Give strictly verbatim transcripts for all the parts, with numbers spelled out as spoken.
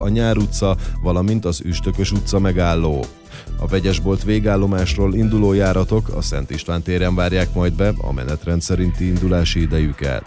a Nyár utca, valamint az Üstökös utca megálló. A Vegyesbolt végállomásról induló járatok a Szent István téren várják majd be a menetrend szerinti indulási idejüket.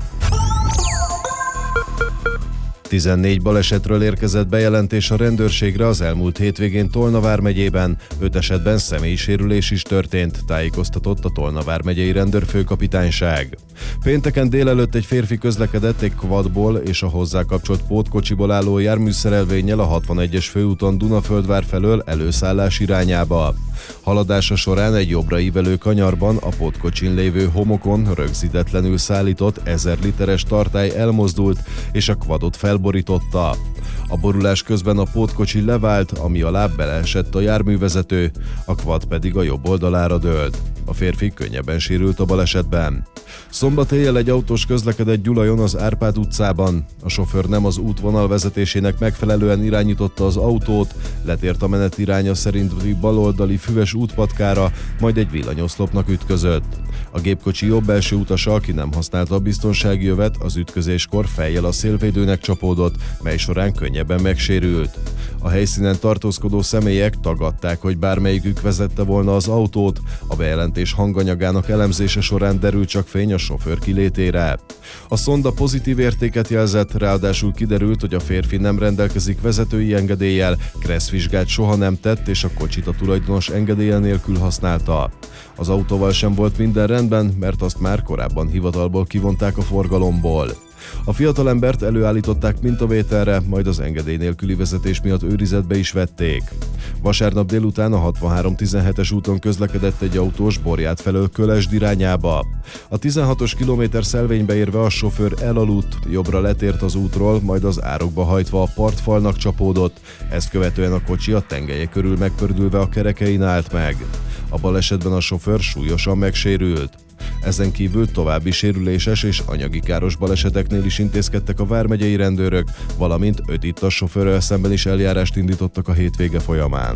tizennégy balesetről érkezett bejelentés a rendőrségre az elmúlt hétvégén Tolna vármegyében, öt esetben személyi sérülés is történt, tájékoztatott a Tolna vármegyei rendőrfőkapitányság. Pénteken délelőtt egy férfi közlekedett egy quadból és a hozzá kapcsolt pótkocsiból álló járműszerelvénnyel a hatvanegyes főúton Dunaföldvár felől előszállás irányába. Haladása során egy jobbra ívelő kanyarban a pótkocsin lévő homokon rögzítetlenül szállított ezer literes tartály elmozdult és a quadot felborította. A borulás közben a pótkocsi levált, ami alá beleesett a járművezető, a quad pedig a jobb oldalára dőlt. A férfi könnyebben sérült a balesetben. Szombat éjjel egy autós közlekedett Gyulajon az Árpád utcában. A sofőr nem az útvonal vezetésének megfelelően irányította az autót, letért a menetiránya szerinti baloldali füves útpatkára, majd egy villanyoszlopnak ütközött. A gépkocsi jobb belső utasa, aki nem használta a biztonsági jövet, az ütközéskor fejjel a szélvédőnek csapódott, mely során könnyebben megsérült. A helyszínen tartózkodó személyek tagadták, hogy bármelyikük vezette volna az autót, a bejelentés hanganyagának elemzése során derült csak fény a sofőr kilétére. A szonda pozitív értéket jelzett, ráadásul kiderült, hogy a férfi nem rendelkezik vezetői engedéllyel, kresszvizsgát soha nem tett, és a kocsit a tulajdonos engedélye nélkül használta. Az autóval sem volt minden rendben, mert azt már korábban hivatalból kivonták a forgalomból. A fiatalembert előállították mintavételre, majd az engedély nélküli vezetés miatt őrizetbe is vették. Vasárnap délután a hatvanhárom tizenhetes úton közlekedett egy autós Borját felől Kölesd irányába. A tizenhatos kilométer szelvénybe érve a sofőr elaludt, jobbra letért az útról, majd az árokba hajtva a partfalnak csapódott, ezt követően a kocsi a tengelye körül megpördülve a kerekein állt meg. A balesetben a sofőr súlyosan megsérült. Ezen kívül további sérüléses és anyagi káros baleseteknél is intézkedtek a vármegyei rendőrök, valamint öt ittas sofőrrel szemben is eljárást indítottak a hétvége folyamán.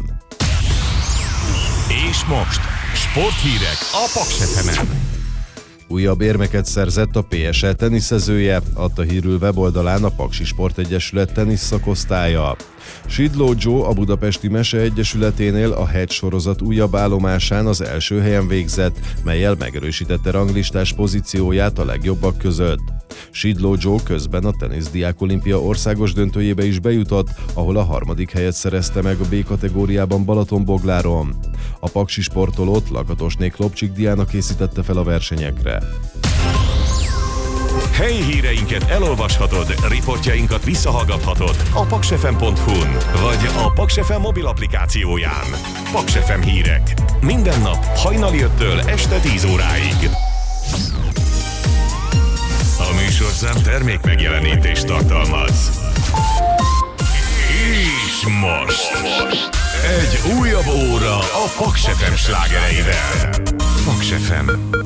És most sporthírek a Paks ef emen. Újabb érmeket szerzett a pé es el teniszezője, adta hírül weboldalán a Paksi Sportegyesület tenisz szakosztálya. Sidló Joe a Budapesti Mese Egyesületénél a Hedge sorozat újabb állomásán az első helyen végzett, mellyel megerősítette ranglistás pozícióját a legjobbak között. Sidló Joe közben a teniszdiák olimpia országos döntőjébe is bejutott, ahol a harmadik helyet szerezte meg a B kategóriában Balatonbogláron. A paksi sportolót Lakatosné Klopcsik Diana készítette fel a versenyekre. Helyi híreinket elolvashatod, riportjainkat visszahallgathatod a paks ef em pont hu-n vagy a Paks ef em mobil applikációján. Paks ef em hírek. Minden nap hajnali öttől este tíz óráig. A műsorszám termék megjelenítést tartalmaz. És most egy újabb óra a Paks ef em slágereivel. Paks ef em.